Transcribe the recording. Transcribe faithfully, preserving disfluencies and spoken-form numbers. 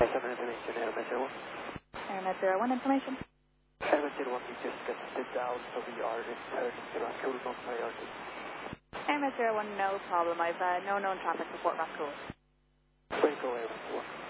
seven information, Air Met zero one. Air Met zero one information. Air Met zero one, we just got stood down for the yard and turning to Rascal on priority. Air Met zero one, no problem. I've uh, no known traffic report Rascal. Twinkle Air Met zero one.